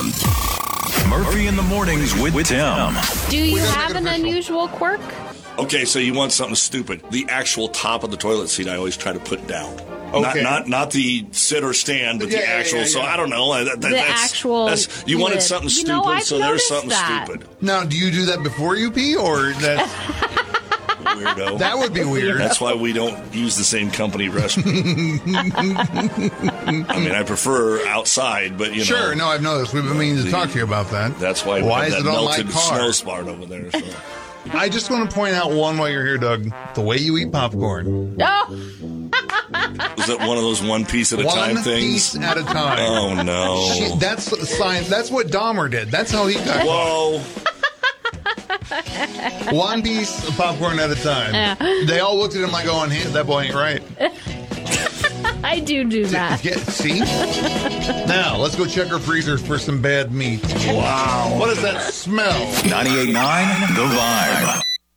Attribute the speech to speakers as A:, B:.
A: Murphy in the Mornings with Tim.
B: Do you have an unusual quirk?
C: Okay, so you want something stupid. The actual top of the toilet seat I always try to put down.
D: Okay.
C: Not the sit or stand, but the actual.
D: Yeah.
C: So I don't know.
B: That's
C: you wanted
B: lid.
C: something
B: You
C: stupid,
B: know, I've
C: so there's
B: noticed
C: something
B: that.
C: stupid.
D: Now, do you do that before you pee, or that?
C: Weirdo.
D: That would be weird.
C: That's why we don't use the same company restroom. I mean, I prefer outside, but
D: Sure, no, I've noticed. We've been meaning to talk to you about that.
C: That's why we
D: Why
C: have
D: is
C: that
D: it on my
C: melted
D: car?
C: snow spart over there. So.
D: I just want to point out one while you're here, Doug. The way you eat popcorn.
B: Oh,
C: Is that one of those one piece at a time
D: One
C: things?
D: piece at a time.
C: Oh no!
D: That's science. That's what Dahmer did. That's how he got
C: Whoa!
D: one piece of popcorn at a time.
B: Yeah.
D: They all looked at him like, "Oh, that boy ain't right."
B: I do that.
D: See? Now, let's go check our freezers for some bad meat.
C: Wow!
D: What does that smell?
A: 98.9 The Vibe.